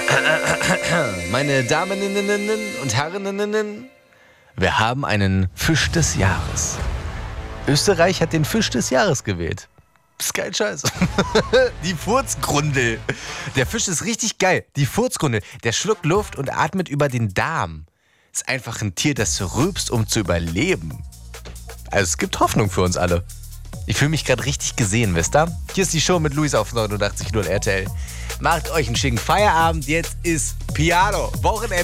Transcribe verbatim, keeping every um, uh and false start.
Meine Damen und Herren, wir haben einen Fisch des Jahres. Österreich hat den Fisch des Jahres gewählt. Das ist geil Scheiß. Die Furzgrundel. Der Fisch ist richtig geil. Die Furzgrundel. Der schluckt Luft und atmet über den Darm. Ist einfach ein Tier, das rülpst, um zu überleben. Also es gibt Hoffnung für uns alle. Ich fühle mich gerade richtig gesehen, wisst ihr? Hier ist die Show mit Luis auf neunundachtzig Komma null R T L. Macht euch einen schicken Feierabend. Jetzt ist Piano. Wochenende.